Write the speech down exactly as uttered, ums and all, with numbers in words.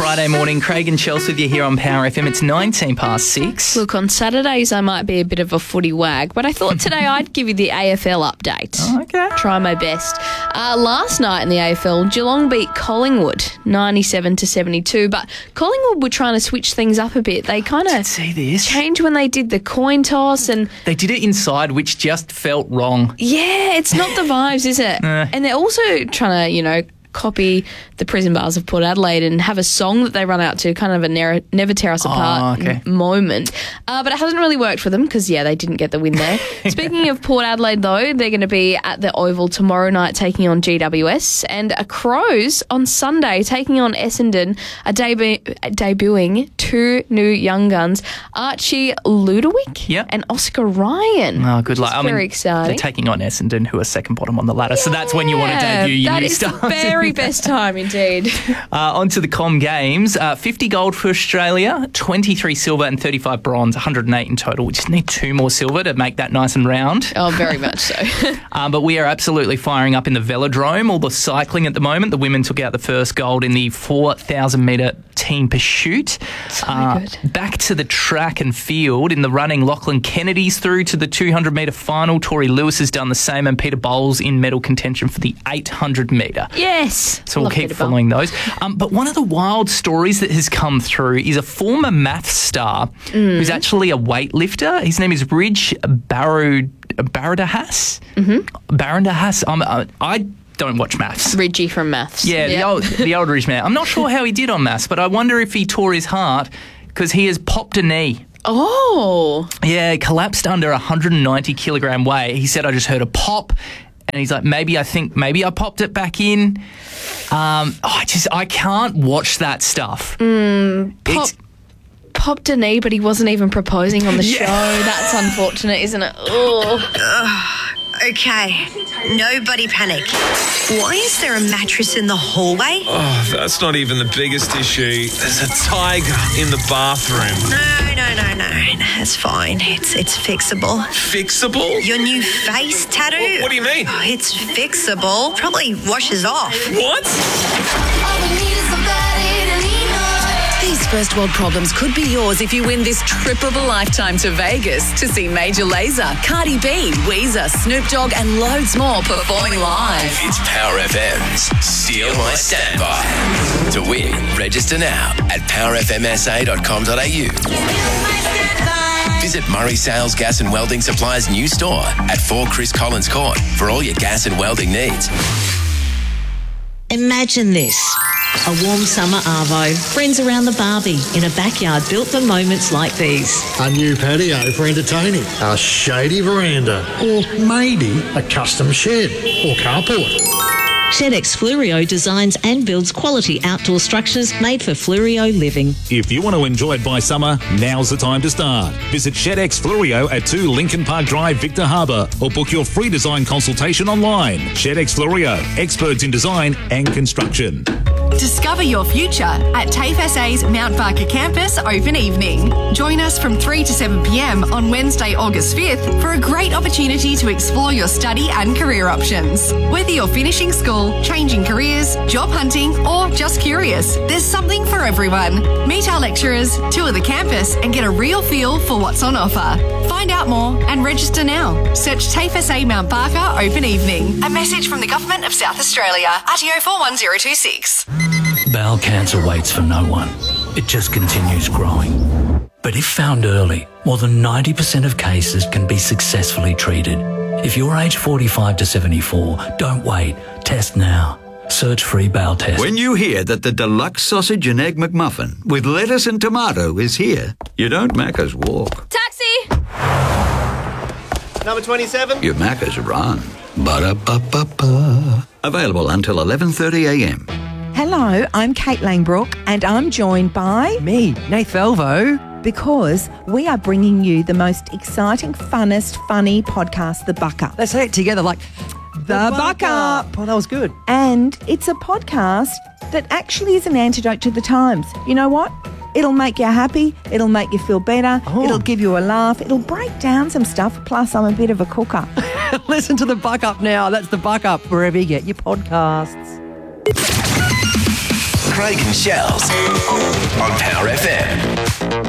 Friday morning. Craig and Chelsea with you here on Power F M. It's nineteen past six. Look, on Saturdays I might be a bit of a footy wag, but I thought today I'd give you the A F L update. Oh, okay. Try my best. Uh, last night in the A F L, Geelong beat Collingwood ninety-seven to seventy-two, but Collingwood were trying to switch things up a bit. They kind of See this? changed when they did the coin toss and... They did it inside, which just felt wrong. Yeah, it's not the vibes, is it? Uh. And they're also trying to, you know, copy the Prison Bars of Port Adelaide and have a song that they run out to, kind of a never, never tear us apart Oh, okay. m- moment. Uh, but it hasn't really worked for them because, yeah, they didn't get the win there. Speaking of Port Adelaide, though, they're going to be at the Oval tomorrow night taking on G W S, and a Crows on Sunday taking on Essendon, are debu- debuting two new young guns, Archie Ludowick Yep. and Oscar Ryan. Oh, good luck. It's I mean, very exciting. They're taking on Essendon, who are second bottom on the ladder. So that's when you want to Yeah, debut your that new is stars. the very best time indeed. Uh, on to the Com Games. Uh, fifty gold for Australia, twenty-three silver and thirty-five bronze, one hundred eight in total. We just need two more silver to make that nice and round. Oh, very much so. Um, but we are absolutely firing up in the velodrome, all the cycling at the moment. The women took out the first gold in the four thousand metre team pursuit. So Uh, good. back to the track and field. In the running, Lachlan Kennedy's through to the two hundred metre final. Tori Lewis has done the same, and Peter Bowles in medal contention for the eight hundred metre. Yes. So we'll Love keep Peter Bell. following those. Um, but one of the wild stories that has come through is a former maths star Mm. who's actually a weightlifter. His name is Ridge Barrow, Barradahas. Mm-hmm. Barradahas. Um, uh, I don't watch maths. Ridgie from Maths. Yeah, the Yep. old, the old Ridge man. I'm not sure how he did on maths, but I wonder if he tore his heart because he has popped a knee. Oh. Yeah, he collapsed under one hundred ninety kilogram weight. He said, I just heard a pop. And he's like, maybe I think, maybe I popped it back in. Um, oh, I just, I can't watch that stuff. Pop, It's- popped a knee, but he wasn't even proposing on the Yeah. show. That's unfortunate, isn't it? Oh. Okay, nobody panic. Why is there a mattress in the hallway? Oh, that's not even the biggest issue. There's a tiger in the bathroom. No, no, no, no. It's fine. It's it's fixable. Fixable? Your new face tattoo? What, what do you mean? Oh, it's fixable. Probably washes off. What? These first world problems could be yours if you win this trip of a lifetime to Vegas to see Major Lazer, Cardi B, Weezer, Snoop Dogg and loads more performing live. It's Power F M's Steal My Standby. To win, register now at power f m s a dot com dot a u. Visit Murray Sales Gas and Welding Supplies' new store at four Chris Collins Court for all your gas and welding needs. Imagine this. A warm summer arvo, friends around the barbie, in a backyard built for moments like these. A new patio for entertaining, a shady veranda, or maybe a custom shed or carport. ShedX Flurio designs and builds quality outdoor structures made for Flurio living. If you want to enjoy it by summer, now's the time to start. Visit ShedX Flurio at two Lincoln Park Drive, Victor Harbour, or book your free design consultation online. ShedX Flurio, experts in design and construction. Discover your future at TAFE S A's Mount Barker campus open evening. Join us from three to seven p m on Wednesday, August fifth for a great opportunity to explore your study and career options. Whether you're finishing school, changing careers, job hunting, or just curious, there's something for everyone. Meet our lecturers, tour the campus, and get a real feel for what's on offer. Find out more and register now. Search TAFE S A Mount Barker Open Evening. A message from the Government of South Australia. R T O four one zero two six. Bowel cancer waits for no one. It just continues growing. But if found early, more than ninety percent of cases can be successfully treated. If you're age forty-five to seventy-four, don't wait. Test now. Search free bowel test. When you hear that the deluxe sausage and egg McMuffin with lettuce and tomato is here, you don't Macca's walk. Taxi! Number twenty-seven. You Macca's run. Ba-da-ba-ba-ba. Available until eleven thirty a m. Hello, I'm Kate Langbrook and I'm joined by... Me, Nath Velvo. Because we are bringing you the most exciting, funnest, funny podcast, The Buck Up. Let's say it together like... The, the Buck, Buck Up. Up. Oh, that was good. And it's a podcast that actually is an antidote to the times. You know what? It'll make you happy. It'll make you feel better. Oh. It'll give you a laugh. It'll break down some stuff. Plus, I'm a bit of a cooker. Listen to The Buck Up now. That's The Buck Up, wherever you get your podcasts. Craig and Shells on Power F M.